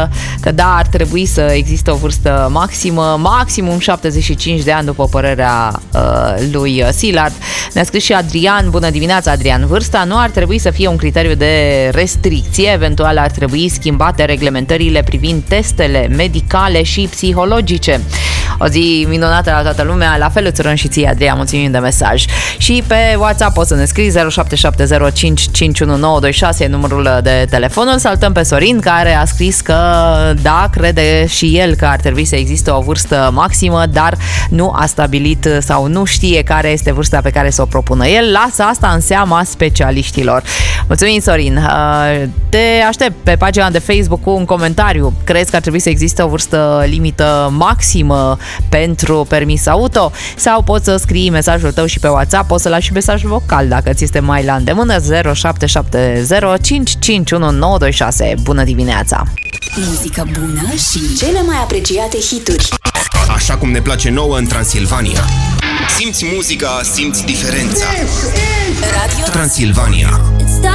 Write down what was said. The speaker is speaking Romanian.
consideră că da, ar trebui să existe o vârstă maximă, maximum 75 de ani, după părerea lui Szilard. Ne-a scris și Adrian. Bună dimineața, Adrian. Vârsta nu ar trebui să fie un criteriu de restricție, eventual ar trebui schimbate reglementările privind testele medicale și psihologice. O zi minunată la toată lumea, la fel îți urăm și ție, Adrian, mulțumim de mesaj. Și pe WhatsApp poți să ne scrii 0770551926, numărul de telefon. Îl salutăm pe Sorin, care a scris că da, crede și el că ar trebui să existe o vârstă maximă, dar nu a stabilit sau nu știe care este vârsta pe care să o propună el. Lasă asta în seama specialiștilor. Mulțumim, Sorin. Te aștept pe pagina de Facebook cu un comentariu. Crezi că ar trebui să existe o vârstă limită maximă pentru permis auto? Sau poți să scrii mesajul tău și pe WhatsApp, poți să lași și mesaj vocal dacă ți este mai la îndemână. 0770551926. Bună dimineața! Muzică bună și cele mai apreciate hituri. Așa cum ne place nouă în Transilvania. Simți muzica, simți diferența. Radio Transilvania.